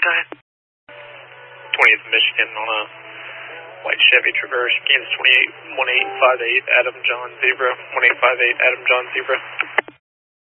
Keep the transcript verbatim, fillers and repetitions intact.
Go ahead. twentieth Michigan on a white Chevy Traverse, Kansas twenty-eight one eight five eight, Adam John Zebra, one eight five eight, Adam John Zebra.